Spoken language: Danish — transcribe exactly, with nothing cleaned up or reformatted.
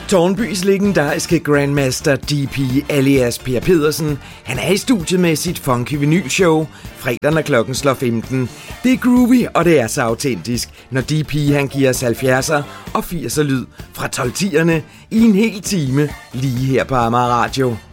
Tårnbys legendariske Grandmaster D P alias Per Pedersen, han er i studiet med sit funky vinylshow, fredag når klokken slår femten. Det er groovy, og det er så autentisk, når D P han giver os halvfjerdser og firser lyd fra tolv tierne i en hel time, lige her på Amager Radio.